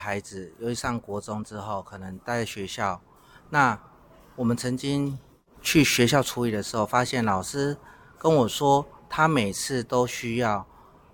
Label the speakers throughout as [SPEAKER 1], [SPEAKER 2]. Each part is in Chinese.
[SPEAKER 1] 孩子，尤其上国中之后，可能待在学校。那我们曾经去学校处理的时候，发现老师跟我说，他每次都需要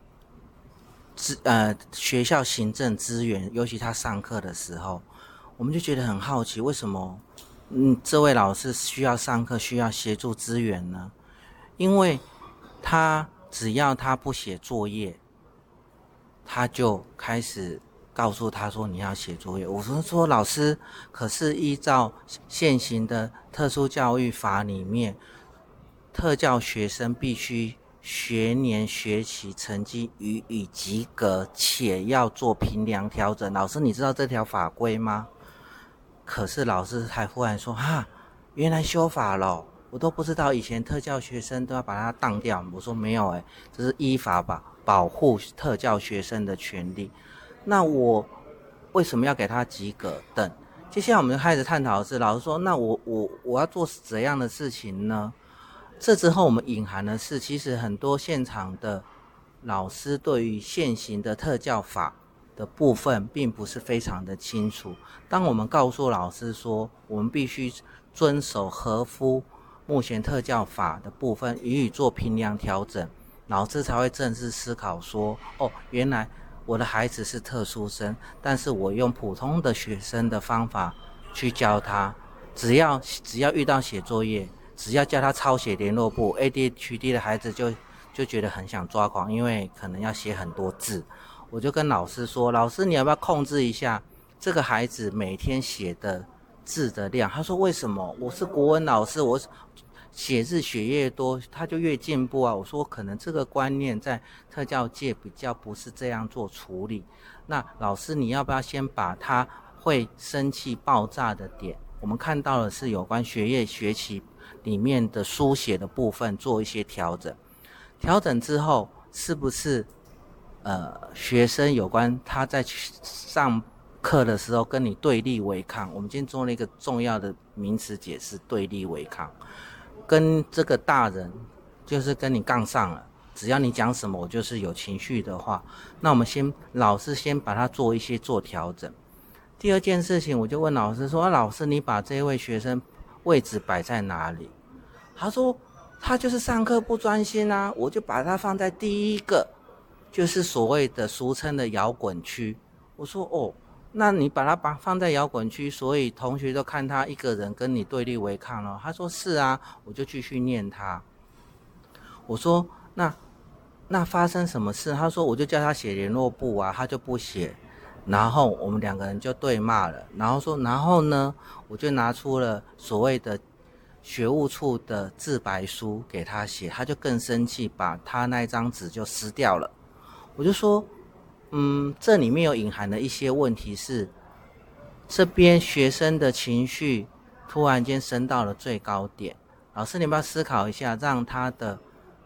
[SPEAKER 1] 学校行政资源，尤其他上课的时候，我们就觉得很好奇，为什么这位老师需要上课，需要协助资源呢？因为只要他不写作业，他就开始告诉他说你要写作业。我说老师，可是依照现行的特殊教育法里面，特教学生必须学年学期成绩予以及格，且要做评量调整。老师，你知道这条法规吗？可是老师还忽然说原来修法了，我都不知道，以前特教学生都要把它当掉。我说没有这是依法保护特教学生的权利。那我为什么要给他及格等？接下来我们就开始探讨的是，老师说那我要做怎样的事情呢？这之后我们隐含的是，其实很多现场的老师对于现行的特教法的部分并不是非常的清楚。当我们告诉老师说我们必须遵守合乎目前特教法的部分予以做评量调整，老师才会正式思考说原来我的孩子是特殊生，但是我用普通的学生的方法去教他，只要遇到写作业，只要叫他抄写联络簿 ADHD 的孩子就觉得很想抓狂，因为可能要写很多字。我就跟老师说，老师你要不要控制一下这个孩子每天写的字的量？他说为什么？我是国文老师，我写字写越多他就越进步啊。我说可能这个观念在特教界比较不是这样做处理。那老师你要不要先把他会生气爆炸的点，我们看到的是有关学业学期里面的书写的部分做一些调整之后，是不是学生有关他在上课的时候跟你对立违抗？我们今天做了一个重要的名词解释，对立违抗。跟这个大人就是跟你杠上了，只要你讲什么我就是有情绪的话，那我们老师先把它做调整。第二件事情，我就问老师说老师你把这位学生位置摆在哪里？他说他就是上课不专心啊，我就把他放在第一个，就是所谓的俗称的摇滚区。我说那你把他放在摇滚区，所以同学都看他一个人跟你对立违抗了。他说是啊，我就继续念他。我说那发生什么事？他说我就叫他写联络簿啊，他就不写，然后我们两个人就对骂了。然后呢，我就拿出了所谓的学务处的自白书给他写，他就更生气，把他那一张纸就撕掉了。我就说这里面有隐含的一些问题是，这边学生的情绪突然间升到了最高点，老师你要不要思考一下，让他的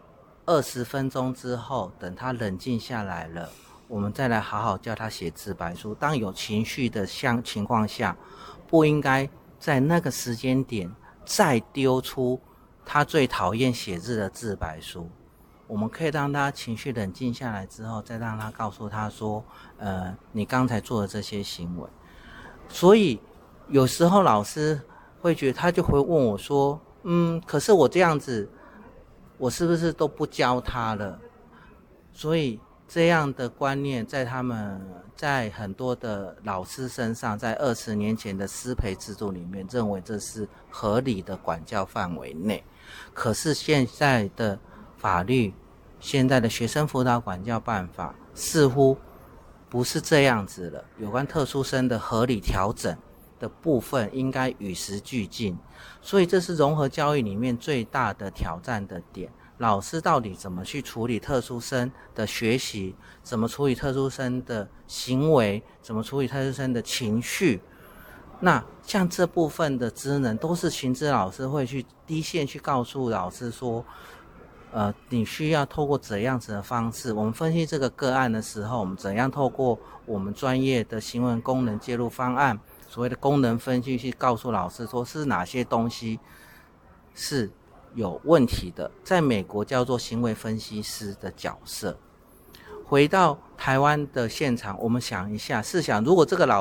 [SPEAKER 1] 20分钟之后，等他冷静下来了，我们再来好好叫他写自白书。当有情绪的情况下，不应该在那个时间点再丢出他最讨厌写字的自白书。我们可以让他情绪冷静下来之后，再让他告诉他说你刚才做的这些行为。所以有时候老师会觉得，他就会问我说可是我这样子我是不是都不教他了？所以这样的观念在很多的老师身上，在20年前的师培制度里面认为这是合理的管教范围内。可是现在的法律，现在的学生辅导管教办法似乎不是这样子了。有关特殊生的合理调整的部分应该与时俱进，所以这是融合教育里面最大的挑战的点。老师到底怎么去处理特殊生的学习，怎么处理特殊生的行为，怎么处理特殊生的情绪？那像这部分的职能都是群资老师会去第一线去告诉老师说你需要透过怎样子的方式。我们分析这个个案的时候，我们怎样透过我们专业的行为功能介入方案，所谓的功能分析，去告诉老师说是哪些东西是有问题的。在美国叫做行为分析师的角色。 回到台湾的现场，我们想一下，试想如果这个老